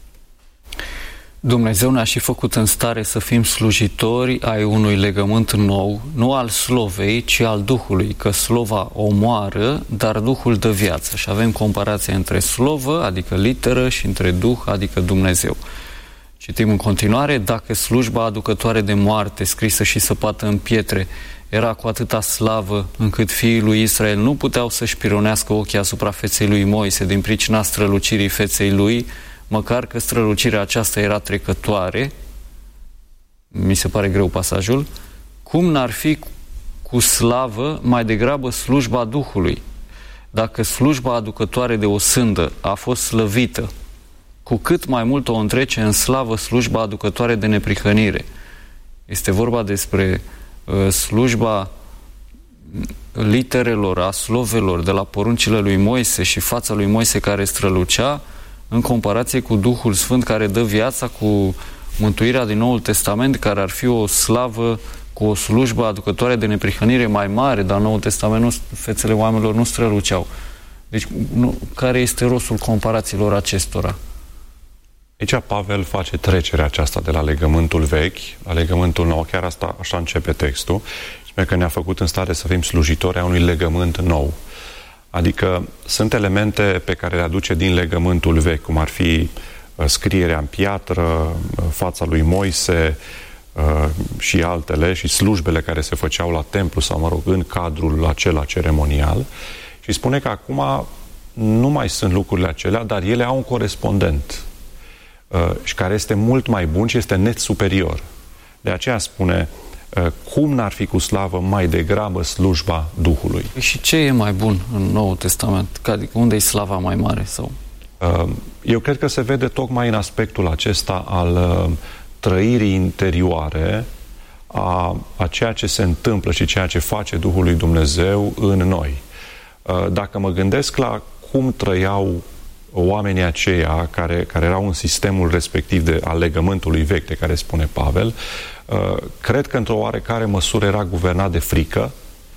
Speaker 6: Dumnezeu ne-a și făcut în stare să fim slujitori ai unui legământ nou, nu al slovei, ci al Duhului, că slova omoară, dar Duhul dă viață. Și avem comparația între slovă, adică literă, și între Duh, adică Dumnezeu. Citim în continuare, dacă slujba aducătoare de moarte, scrisă și săpată în pietre, era cu atâta slavă încât fiii lui Israel nu puteau să-și pironească ochii asupra feței lui Moise din pricina strălucirii feței lui, măcar că strălucirea aceasta era trecătoare, mi se pare greu pasajul, cum n-ar fi cu slavă mai degrabă slujba Duhului? Dacă slujba aducătoare de o sândă a fost slăvită, cu cât mai mult o întrece în slavă slujba aducătoare de neprihănire. Este vorba despre slujba literelor, a slovelor de la poruncile lui Moise și fața lui Moise care strălucea, în comparație cu Duhul Sfânt care dă viața, cu mântuirea din Noul Testament, care ar fi o slavă cu o slujbă aducătoare de neprihănire mai mare, dar în Noul Testament fețele oamenilor nu străluceau. Deci, care este rostul comparațiilor acestora?
Speaker 7: Aici Pavel face trecerea aceasta de la legământul vechi la legământul nou. Chiar asta, așa începe textul. Spune că ne-a făcut în stare să fim slujitori a unui legământ nou. Adică sunt elemente pe care le aduce din legământul vechi, cum ar fi scrierea în piatră, fața lui Moise și altele, și slujbele care se făceau la templu sau, mă rog, în cadrul acela ceremonial. Și spune că acum nu mai sunt lucrurile acelea, dar ele au un corespondent și care este mult mai bun și este net superior. De aceea spune, cum n-ar fi cu slavă mai degrabă slujba Duhului?
Speaker 6: Și ce e mai bun în Noul Testament? Adică unde e slava mai mare? Sau?
Speaker 7: Eu cred că se vede tocmai în aspectul acesta al trăirii interioare a ceea ce se întâmplă și ceea ce face Duhul lui Dumnezeu în noi. Dacă mă gândesc la cum trăiau oamenii aceia care erau în sistemul respectiv al legământului vechi, de care spune Pavel, cred că într-o oarecare măsură era guvernat de frică,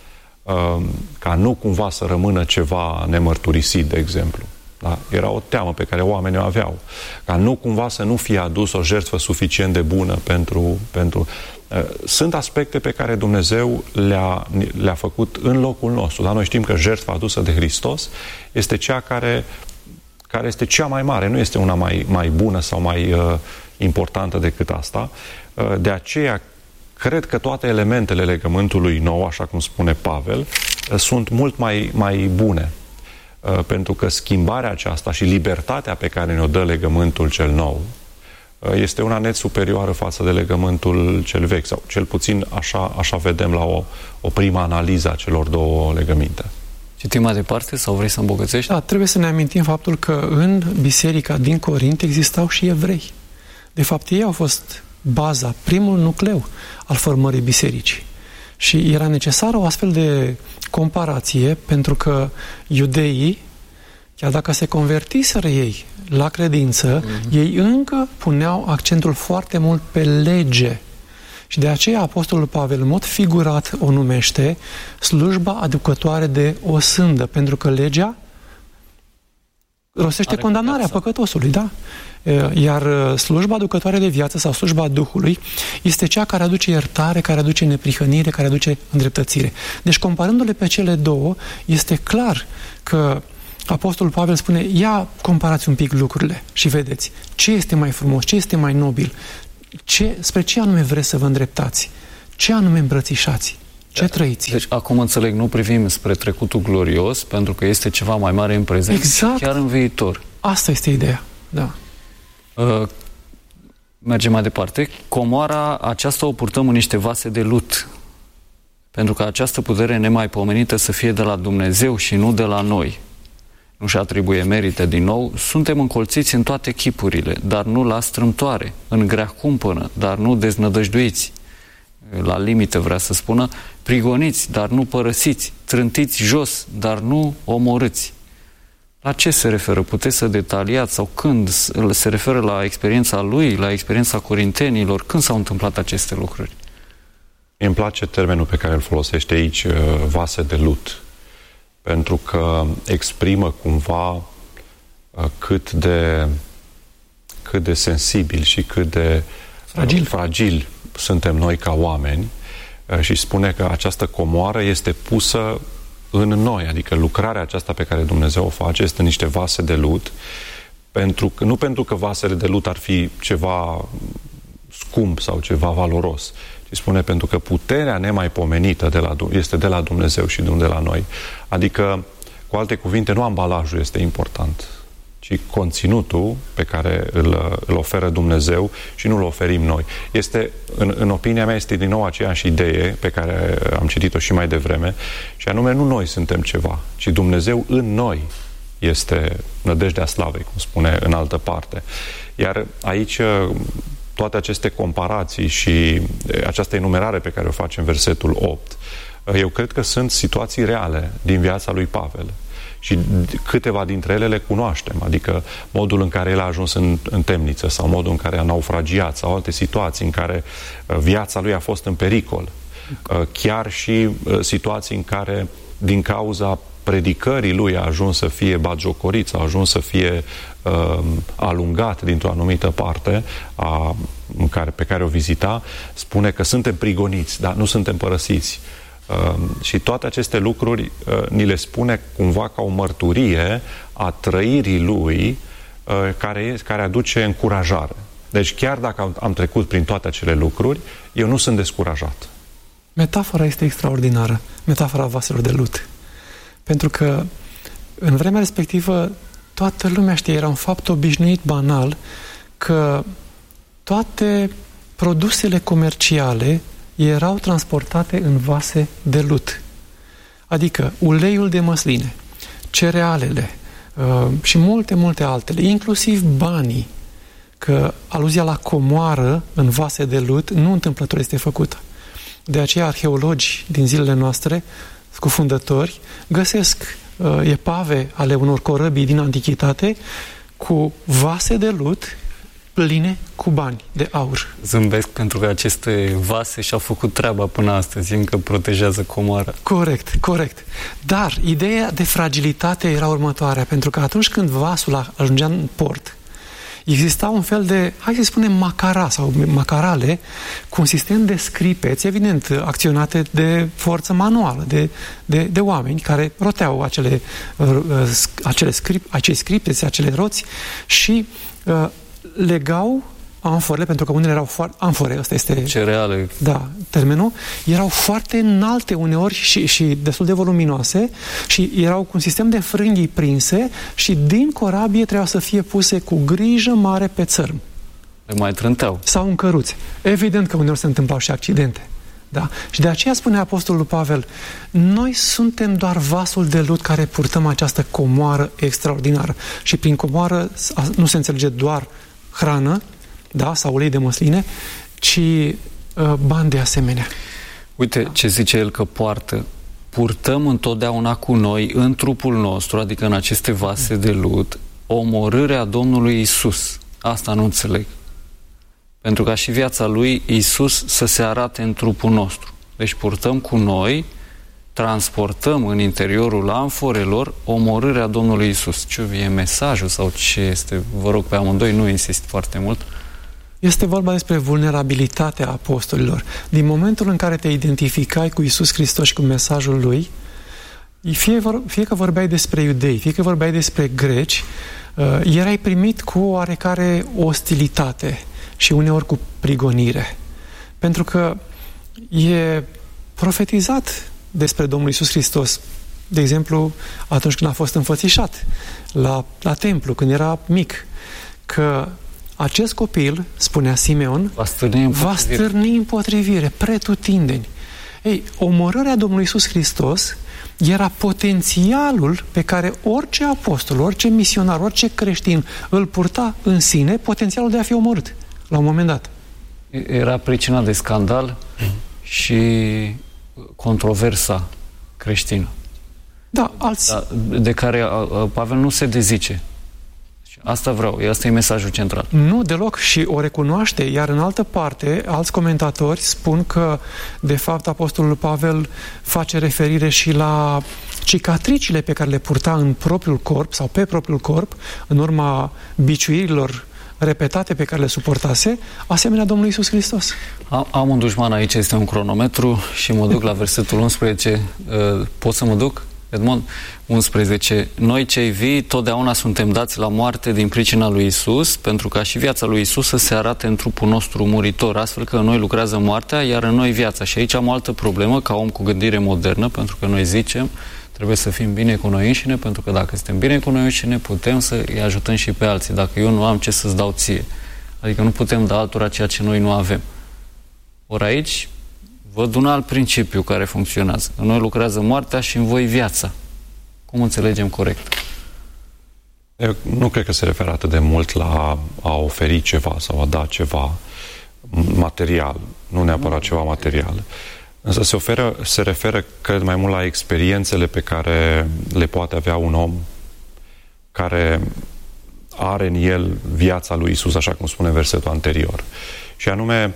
Speaker 7: ca nu cumva să rămână ceva nemărturisit, de exemplu. Da? Era o teamă pe care oamenii o aveau. Ca nu cumva să nu fie adus o jertfă suficient de bună pentru... Sunt aspecte pe care Dumnezeu le-a făcut în locul nostru. Dar noi știm că jertfa adusă de Hristos este cea care este cea mai mare, nu este una mai bună sau mai importantă decât asta. De aceea, cred că toate elementele legământului nou, așa cum spune Pavel, sunt mult mai bune. Pentru că schimbarea aceasta și libertatea pe care ne-o dă legământul cel nou este una net superioară față de legământul cel vechi. Sau cel puțin așa vedem la o primă analiză a celor două legăminte.
Speaker 6: Citim mai departe sau vrei să îmbogățești?
Speaker 8: Da, trebuie să ne amintim faptul că în biserica din Corint existau și evrei. De fapt, ei au fost baza, primul nucleu al formării bisericii. Și era necesară o astfel de comparație, pentru că iudeii, chiar dacă se convertiseră ei la credință, ei încă puneau accentul foarte mult pe lege. Și de aceea Apostolul Pavel, în mod figurat, o numește slujba aducătoare de o sândă, pentru că legea rostește condamnarea păcătosului, da? Iar slujba aducătoare de viață sau slujba Duhului este cea care aduce iertare, care aduce neprihănire, care aduce îndreptățire. Deci, comparându-le pe cele două, este clar că Apostolul Pavel spune, ia comparați un pic lucrurile și vedeți ce este mai frumos, ce este mai nobil, spre ce anume vreți să vă îndreptați, ce anume îmbrățișați, ce trăiți.
Speaker 6: Deci acum înțeleg, nu privim spre trecutul glorios, pentru că este ceva mai mare în prezent,
Speaker 8: exact.
Speaker 6: Chiar în viitor.
Speaker 8: Asta este ideea, da.
Speaker 6: Mergem mai departe. Comoara aceasta o purtăm în niște vase de lut, pentru că această putere nemaipomenită să fie de la Dumnezeu și nu de la noi. Nu-și atribuie merite din nou. Suntem încolțiți în toate chipurile, dar nu la strâmtoare, în grea cumpănă, dar nu deznădăjduiți. La limită vrea să spună, prigoniți, dar nu părăsiți, trântiți jos, dar nu omorâți. La ce se referă? Puteți să detaliați sau când? Se referă la experiența lui, la experiența corintenilor? Când s-au întâmplat aceste lucruri?
Speaker 7: Îmi place termenul pe care îl folosește aici, vase de lut, pentru că exprimă cumva cât de sensibil și cât de fragil suntem noi ca oameni, și spune că această comoară este pusă în noi, adică lucrarea aceasta pe care Dumnezeu o face este niște vase de lut, nu pentru că vasele de lut ar fi ceva scump sau ceva valoros, ci spune pentru că puterea nemaipomenită este de la Dumnezeu și nu de la noi. Adică, cu alte cuvinte, nu ambalajul este important, ci conținutul pe care îl oferă Dumnezeu și nu îl oferim noi. În opinia mea, este din nou aceeași idee pe care am citit-o și mai devreme, și anume, nu noi suntem ceva, ci Dumnezeu în noi este nădejdea slavei, cum spune în altă parte. Iar aici, toate aceste comparații și această enumerare pe care o face în versetul 8, eu cred că sunt situații reale din viața lui Pavel. Și câteva dintre ele le cunoaștem, adică modul în care el a ajuns în temniță sau modul în care a naufragiat sau alte situații în care viața lui a fost în pericol. Chiar și situații în care din cauza predicării lui a ajuns să fie batjocorit, a ajuns să fie alungat dintr-o anumită parte pe care o vizita, spune că suntem prigoniți, dar nu suntem părăsiți. Și toate aceste lucruri ni le spune cumva ca o mărturie a trăirii lui, care aduce încurajare. Deci chiar dacă am trecut prin toate acele lucruri, eu nu sunt descurajat.
Speaker 8: Metafora este extraordinară, metafora vaselor de lut. Pentru că în vremea respectivă toată lumea știe, era un fapt obișnuit, banal, că toate produsele comerciale erau transportate în vase de lut. Adică uleiul de măsline, cerealele și multe altele, inclusiv banii, că aluzia la comoară în vase de lut nu întâmplător este făcută. De aceea arheologi din zilele noastre, scufundători, găsesc epave ale unor corăbii din antichitate cu vase de lut pline cu bani de aur.
Speaker 6: Zâmbesc pentru că aceste vase și-au făcut treaba până astăzi, încă protejează comoara.
Speaker 8: Corect. Dar ideea de fragilitate era următoarea, pentru că atunci când vasul ajungea în port, exista un fel de, hai să spunem, macara sau macarale cu un sistem de scripeți, evident, acționate de forță manuală, de oameni care roteau acei scripeți, acele roți și legau amforele, pentru că unele erau foarte... Amfore, ăsta este...
Speaker 6: Cereale.
Speaker 8: Da, termenul. Erau foarte înalte uneori și destul de voluminoase și erau cu un sistem de frânghii prinse și din corabie trebuia să fie puse cu grijă mare pe țărm.
Speaker 6: Le mai trânteau.
Speaker 8: Sau în căruțe. Evident că uneori se întâmplau și accidente. Da? Și de aceea spune Apostolul Pavel, noi suntem doar vasul de lut care purtăm această comoară extraordinară. Și prin comoară nu se înțelege doar hrană, da, sau ulei de măsline, ci bani de asemenea.
Speaker 6: Uite ce zice el că purtăm întotdeauna cu noi, în trupul nostru, adică în aceste vase de lut, omorârea Domnului Iisus. Asta nu înțeleg. Pentru ca și viața lui Iisus să se arate în trupul nostru. Deci purtăm cu noi transportăm în interiorul amforelor omorârea Domnului Iisus. Ce e mesajul sau ce este? Vă rog pe amândoi, nu insist foarte mult.
Speaker 8: Este vorba despre vulnerabilitatea apostolilor. Din momentul în care te identificai cu Iisus Hristos și cu mesajul Lui, fie că vorbeai despre iudei, fie că vorbeai despre greci, erai primit cu oarecare ostilitate și uneori cu prigonire. Pentru că e profetizat despre Domnul Iisus Hristos, de exemplu, atunci când a fost înfățișat la templu, când era mic, că acest copil, spunea Simeon, va stârni împotrivire pretutindeni. Ei, omorârea Domnului Iisus Hristos era potențialul pe care orice apostol, orice misionar, orice creștin îl purta în sine, potențialul de a fi omorât la un moment dat.
Speaker 6: Era pricina de scandal și controversa creștină.
Speaker 8: Da,
Speaker 6: de care Pavel nu se dezice. Asta vreau, asta e mesajul central.
Speaker 8: Nu, deloc, și o recunoaște, iar în altă parte, alți comentatori spun că, de fapt, apostolul Pavel face referire și la cicatricile pe care le purta în propriul corp sau pe propriul corp, în urma biciuirilor repetate pe care le suportase, asemenea Domnului Iisus Hristos.
Speaker 6: Am un dușman aici, este un cronometru și mă duc la versetul 11. Pot să mă duc? Edmond, 11. Noi cei vii totdeauna suntem dați la moarte din pricina lui Isus, pentru ca și viața lui Isus să se arate în trupul nostru muritor, astfel că în noi lucrează moartea, iar în noi viața. Și aici am o altă problemă, ca om cu gândire modernă, pentru că noi zicem, trebuie să fim bine cu noi înșine, pentru că dacă suntem bine cu noi înșine, putem să îi ajutăm și pe alții. Dacă eu nu am, ce să-ți dau ție? Adică nu putem da altora ceea ce noi nu avem. Ori aici văd un alt principiu care funcționează. În noi lucrează moartea și în voi viața. Cum înțelegem corect?
Speaker 7: Eu nu cred că se referă atât de mult la a oferi ceva sau a da ceva material, nu neapărat ceva material. Însă se referă, cred, mai mult la experiențele pe care le poate avea un om care are în el viața lui Isus, așa cum spune versetul anterior. Și anume,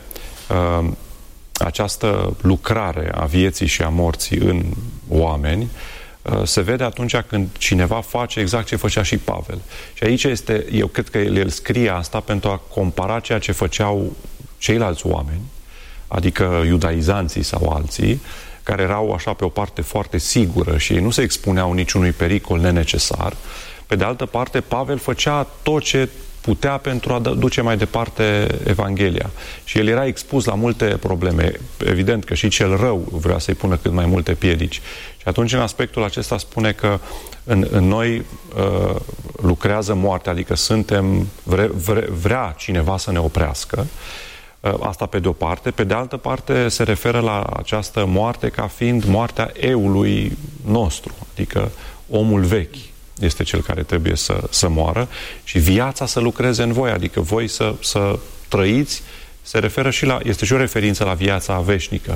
Speaker 7: această lucrare a vieții și a morții în oameni se vede atunci când cineva face exact ce făcea și Pavel. Și aici este, eu cred că el scrie asta pentru a compara ceea ce făceau ceilalți oameni, adică iudaizanții sau alții, care erau așa pe o parte foarte sigură și nu se expuneau niciunui pericol nenecesar. Pe de altă parte, Pavel făcea tot ce putea pentru a duce mai departe Evanghelia. Și el era expus la multe probleme. Evident că și cel rău vrea să-i pună cât mai multe piedici. Și atunci, în aspectul acesta, spune că în noi lucrează moartea, adică vrea cineva să ne oprească. Asta pe de-o parte. Pe de altă parte, se referă la această moarte ca fiind moartea eului nostru, adică omul vechi este cel care trebuie să moară și viața să lucreze în voi, adică voi să trăiți, se referă și este și o referință la viața veșnică.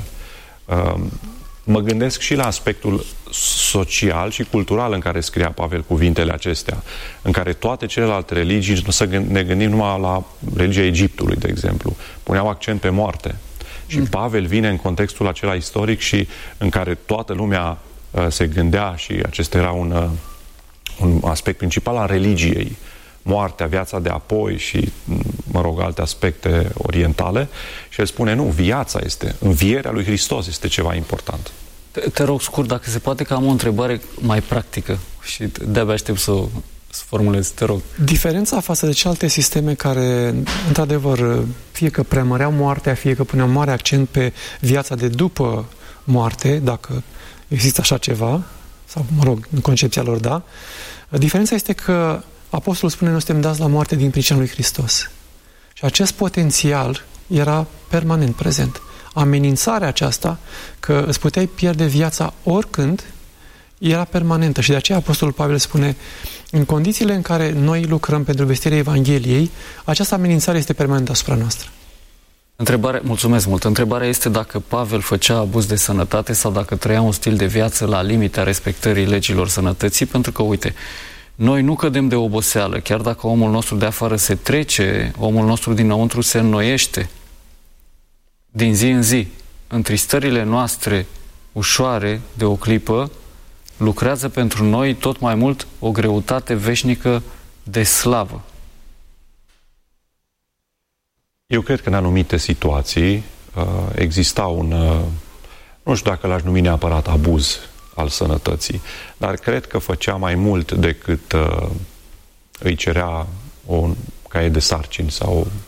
Speaker 7: Mă gândesc și la aspectul social și cultural în care scria Pavel cuvintele acestea, în care toate celelalte religii, ne gândim numai la religia Egiptului, de exemplu, puneau accent pe moarte. Și Pavel vine în contextul acela istoric și în care toată lumea se gândea și acesta era un aspect principal al religiei, moartea, viața de apoi și, mă rog, alte aspecte orientale. Și el spune, nu, viața învierea lui Hristos este ceva important.
Speaker 6: Te rog scurt, dacă se poate, că am o întrebare mai practică și de-abia aștept să formulez, te rog.
Speaker 8: Diferența față de celelalte sisteme care, într-adevăr, fie că preamăreau moartea, fie că puneau mare accent pe viața de după moarte, dacă există așa ceva, sau, mă rog, în concepția lor, da. Diferența este că apostolul spune, noi suntem dați la moarte din pricina lui Hristos. Și acest potențial era permanent prezent. Amenințarea aceasta, că îți puteai pierde viața oricând, era permanentă. Și de aceea apostolul Pavel spune, în condițiile în care noi lucrăm pentru vestirea Evangheliei, această amenințare este permanentă asupra noastră.
Speaker 6: Mulțumesc mult. Întrebarea este dacă Pavel făcea abuz de sănătate sau dacă trăia un stil de viață la limita respectării legilor sănătății, pentru că, uite, noi nu cădem de oboseală, chiar dacă omul nostru de afară se trece, omul nostru dinăuntru se înnoiește din zi în zi. Întristările noastre ușoare de o clipă, lucrează pentru noi tot mai mult o greutate veșnică de slavă.
Speaker 7: Eu cred că în anumite situații exista un, nu știu dacă l-aș numi neapărat abuz al sănătății, dar cred că făcea mai mult decât îi cerea o caiet de sarcini sau o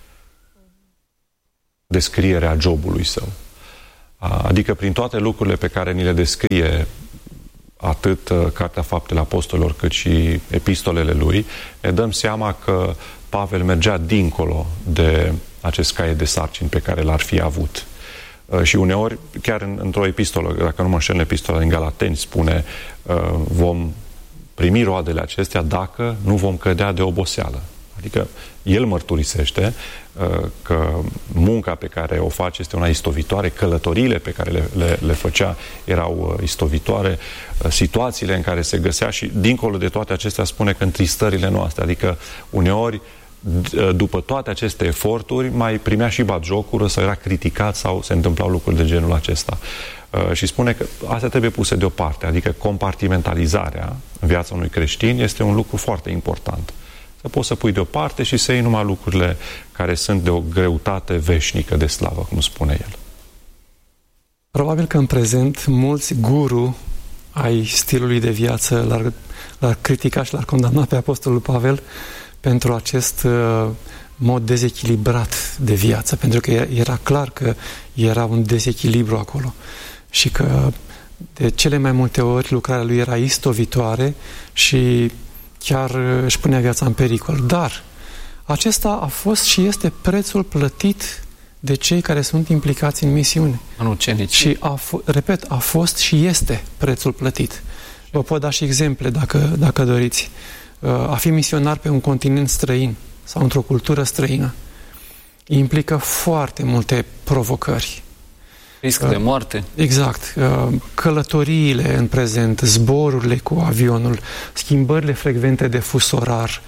Speaker 7: descriere a jobului său. Adică prin toate lucrurile pe care ni le descrie atât Cartea Faptele Apostolilor cât și epistolele lui, ne dăm seama că Pavel mergea dincolo de acest caiet de sarcini pe care l-ar fi avut. Și uneori, chiar într-o epistolă, dacă nu mă înșel, în epistola din Galateni spune vom primi roadele acestea dacă nu vom cădea de oboseală. Adică el mărturisește că munca pe care o face este una istovitoare, călătoriile pe care le făcea erau istovitoare, situațiile în care se găsea și dincolo de toate acestea spune că întristările noastre, adică uneori după toate aceste eforturi mai primea și batjocură sau era criticat sau se întâmplau lucruri de genul acesta. Și spune că astea trebuie puse deoparte, adică compartimentalizarea în viața unui creștin este un lucru foarte important. Să poți să pui deoparte și să iei numai lucrurile care sunt de o greutate veșnică de slavă, cum spune el.
Speaker 8: Probabil că în prezent mulți guru ai stilului de viață l-ar critica și l-ar condamna pe Apostolul Pavel pentru acest mod dezechilibrat de viață, pentru că era clar că era un dezechilibru acolo și că de cele mai multe ori lucrarea lui era istovitoare și chiar își punea viața în pericol. Dar acesta a fost și este prețul plătit de cei care sunt implicați în misiune. Și a fost și este prețul plătit. Vă pot da și exemple dacă doriți. A fi misionar pe un continent străin sau într-o cultură străină implică foarte multe provocări.
Speaker 6: Risc de moarte.
Speaker 8: Exact. Călătoriile în prezent, zborurile cu avionul, schimbările frecvente de fus orar,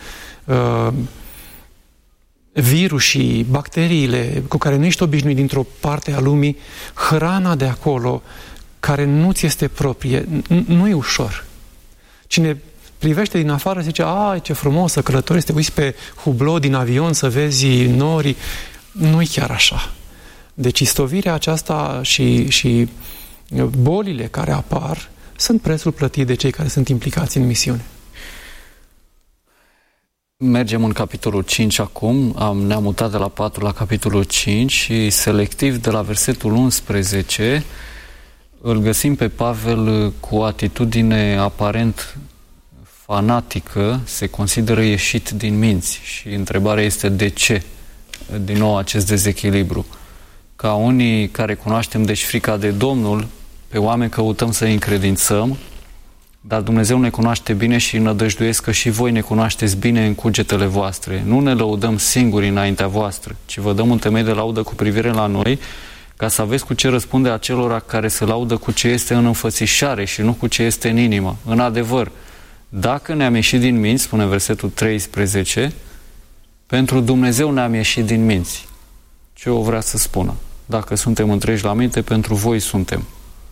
Speaker 8: virusii, bacteriile cu care nu ești obișnuit dintr-o parte a lumii, hrana de acolo care nu ți este proprie, nu e ușor. Cine privește din afară și zice, ce frumos să călătorești, te uiți pe hublou din avion să vezi norii. Nu e chiar așa. Deci istovirea aceasta și bolile care apar sunt prețul plătit de cei care sunt implicați în misiune.
Speaker 6: Mergem în capitolul 5 acum, ne-am mutat de la 4 la capitolul 5 și selectiv de la versetul 11 îl găsim pe Pavel cu o atitudine aparent fanatică, se consideră ieșit din minți și întrebarea este de ce? Din nou acest dezechilibru. Ca unii care cunoaștem deci frica de Domnul, pe oameni căutăm să îi încredințăm, dar Dumnezeu ne cunoaște bine și nădăjduiesc că și voi ne cunoașteți bine în cugetele voastre. Nu ne lăudăm singuri înaintea voastră, ci vă dăm un temei de laudă cu privire la noi, ca să aveți cu ce răspunde acelora care se laudă cu ce este în înfățișare și nu cu ce este în inimă. În adevăr, dacă ne-am ieșit din minți, spune versetul 13, pentru Dumnezeu ne-am ieșit din minți. Ce o vrea să spună? Dacă suntem întregi la minte, pentru voi suntem.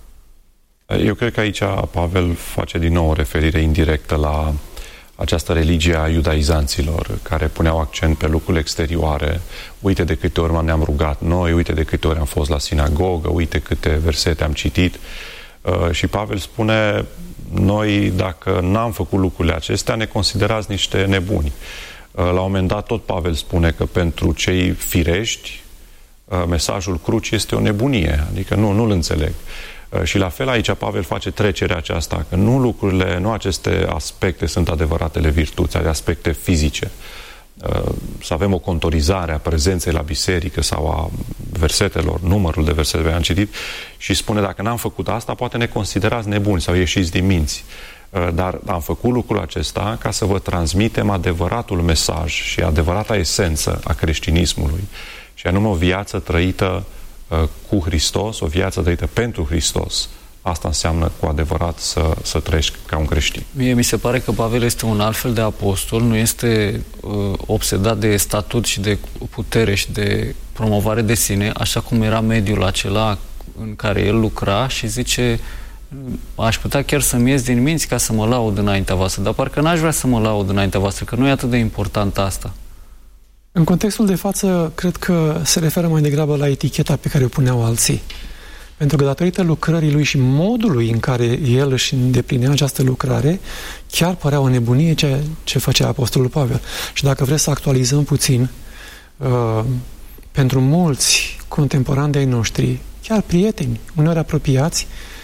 Speaker 7: Eu cred că aici Pavel face din nou o referire indirectă la această religie a iudaizanților, care puneau accent pe lucrurile exterioare. Uite de câte ori ne-am rugat noi, uite de câte ori am fost la sinagogă, uite câte versete am citit. Și Pavel spune, noi dacă n-am făcut lucrurile acestea, ne considerați niște nebuni. La un moment dat tot Pavel spune că pentru cei firești, mesajul crucii este o nebunie, adică nu-l înțeleg. Și la fel aici Pavel face trecerea aceasta, că nu aceste aspecte sunt adevăratele virtuți, ale aspecte fizice. Să avem o contorizare a prezenței la biserică sau a versetelor, numărul de versete pe am citit și spune dacă n-am făcut asta, poate ne considerați nebuni sau ieșiți din minți. Dar am făcut lucrul acesta ca să vă transmitem adevăratul mesaj și adevărata esență a creștinismului și anume o viață trăită cu Hristos, o viață trăită pentru Hristos. Asta înseamnă cu adevărat să trăiești ca un creștin.
Speaker 6: Mie mi se pare că Pavel este un alt fel de apostol, nu este obsedat de statut și de putere și de promovare de sine, așa cum era mediul acela în care el lucra și zice: aș putea chiar să-mi ies din minți ca să mă laud înaintea voastră, dar parcă n-aș vrea să mă laud înaintea voastră, că nu e atât de important asta.
Speaker 8: În contextul de față, cred că se referă mai degrabă la eticheta pe care o puneau alții. Pentru că datorită lucrării lui și modului în care el își îndeplinea această lucrare, chiar părea o nebunie ce făcea Apostolul Pavel. Și dacă vreți să actualizăm puțin, pentru mulți contemporani de-ai noștri, chiar prieteni, uneori apropiați,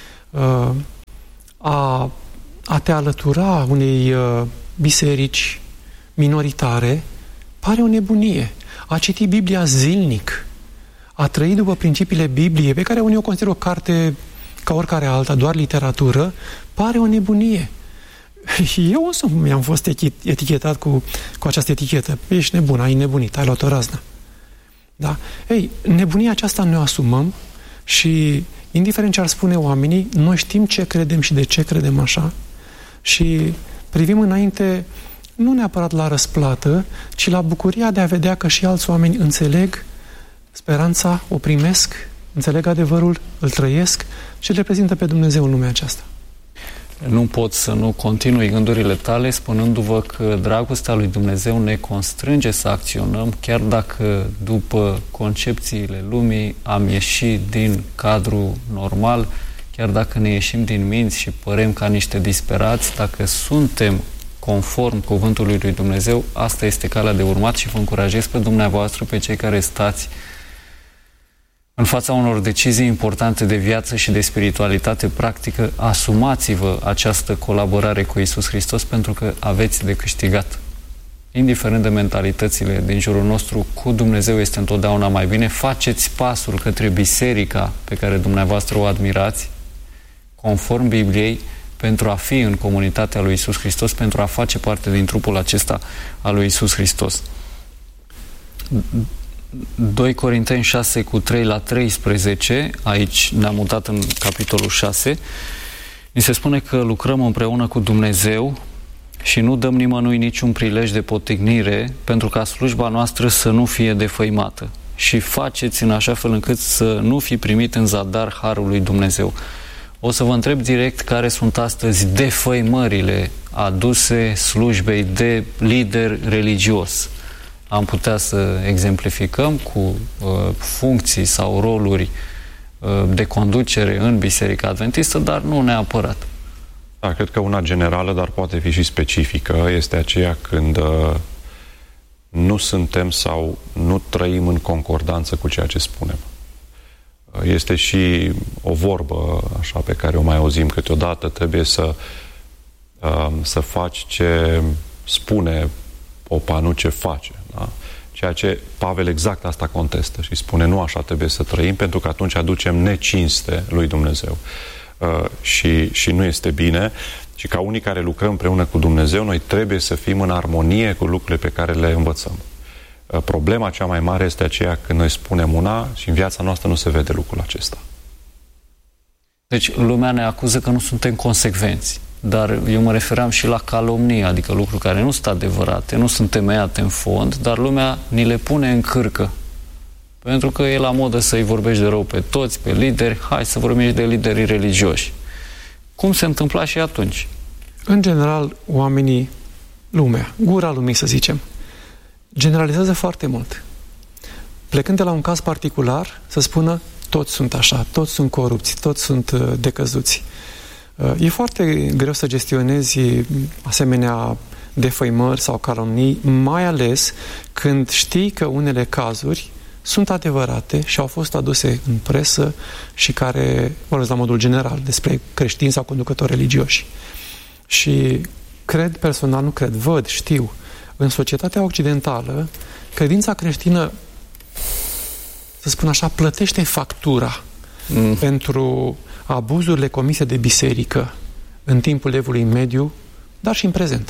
Speaker 8: a te alătura unei biserici minoritare pare o nebunie. A citi Biblia zilnic, a trăi după principiile Bibliei, pe care unii o consideră o carte ca oricare alta, doar literatură, pare o nebunie. Eu însumi mi-am fost etichetat cu această etichetă. Ești nebun, ai nebunit, ai luat o raznă. Da? Ei, nebunia aceasta ne-o asumăm și, indiferent ce ar spune oamenii, noi știm ce credem și de ce credem așa și privim înainte nu neapărat la răsplată, ci la bucuria de a vedea că și alți oameni înțeleg speranța, o primesc, înțeleg adevărul, îl trăiesc și îl reprezintă pe Dumnezeu în lumea aceasta.
Speaker 6: Nu pot să nu continui gândurile tale spunându-vă că dragostea lui Dumnezeu ne constrânge să acționăm, chiar dacă după concepțiile lumii am ieșit din cadrul normal, chiar dacă ne ieșim din minți și părem ca niște disperați, dacă suntem conform cuvântului lui Dumnezeu, asta este calea de urmat și vă încurajez pe dumneavoastră, pe cei care stați în fața unor decizii importante de viață și de spiritualitate practică, asumați-vă această colaborare cu Iisus Hristos pentru că aveți de câștigat. Indiferent de mentalitățile din jurul nostru, cu Dumnezeu este întotdeauna mai bine. Faceți pasul către biserica pe care dumneavoastră o admirați, conform Bibliei, pentru a fi în comunitatea lui Iisus Hristos, pentru a face parte din trupul acesta al lui Iisus Hristos. 2 Corinteni 6 cu 3 la 13, aici ne-am mutat în capitolul 6, ni se spune că lucrăm împreună cu Dumnezeu și nu dăm nimănui niciun prilej de potignire pentru ca slujba noastră să nu fie defăimată. Și faceți în așa fel încât să nu fi primit în zadar harul lui Dumnezeu. O să vă întreb direct care sunt astăzi defăimările aduse slujbei de lider religios. Am putea să exemplificăm cu funcții sau roluri de conducere în Biserica Adventistă, dar nu neapărat.
Speaker 7: Da, cred că una generală, dar poate fi și specifică, este aceea când nu suntem sau nu trăim în concordanță cu ceea ce spunem. Este și o vorbă așa pe care o mai auzim câteodată, trebuie să faci ce spune popa, nu ce face. Da? Ceea ce Pavel exact asta contestă și spune nu așa trebuie să trăim, pentru că atunci aducem necinste lui Dumnezeu. Și nu este bine. Și ca unii care lucrăm împreună cu Dumnezeu, noi trebuie să fim în armonie cu lucrurile pe care le învățăm. Problema cea mai mare este aceea când noi spunem una și în viața noastră nu se vede lucrul acesta.
Speaker 6: Deci lumea ne acuză că nu suntem consecvenți. Dar eu mă refeream și la calomnie, adică lucruri care nu sunt adevărate, nu sunt temeiate în fond, dar lumea ni le pune în cârcă. Pentru că e la modă să-i vorbești de rău pe toți, pe lideri, hai să vorbim de liderii religioși. Cum se întâmpla și atunci?
Speaker 8: În general, oamenii, lumea, gura lumii să zicem, generalizează foarte mult. Plecând de la un caz particular, să spună toți sunt așa, toți sunt corupți, toți sunt decăzuți. E foarte greu să gestionezi asemenea defăimări sau calomnii, mai ales când știi că unele cazuri sunt adevărate și au fost aduse în presă și care vorbesc la modul general despre creștini sau conducători religioși. Și cred personal, nu cred, văd, știu, în societatea occidentală, credința creștină, să spun așa, plătește factura pentru abuzurile comise de biserică în timpul Evului Mediu, dar și în prezent.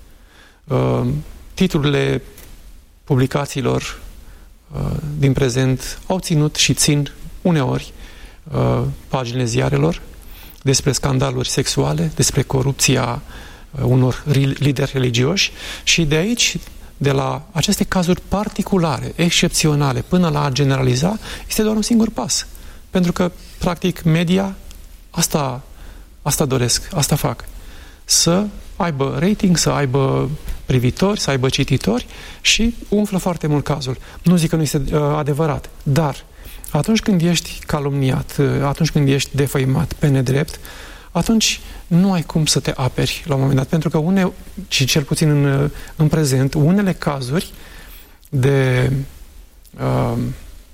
Speaker 8: Titlurile publicațiilor din prezent au ținut și țin uneori paginile ziarelor despre scandaluri sexuale, despre corupția unor lideri religioși și de aici, de la aceste cazuri particulare, excepționale, până la a generaliza, este doar un singur pas. pentru că, practic, media asta doresc, asta fac. Să aibă rating, să aibă privitori, să aibă cititori și umflă foarte mult cazul. Nu zic că nu este adevărat, dar atunci când ești calumniat, atunci când ești defăimat pe nedrept, atunci nu ai cum să te aperi la un moment dat, pentru că și cel puțin în prezent, unele cazuri de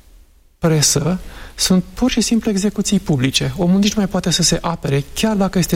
Speaker 8: presă sunt pur și simplu execuții publice. Omul nici nu mai poate să se apere, chiar dacă este